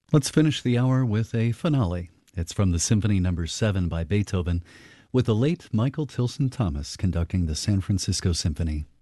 Let's finish the hour with a finale. It's from the Symphony Number 7 by Beethoven, with the late Michael Tilson Thomas conducting the San Francisco Symphony.